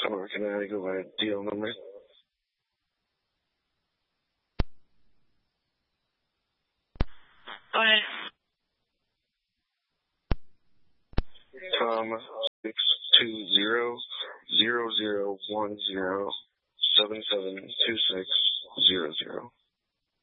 Or can I go by deal number? Go ahead. Tom 620-0010-772600.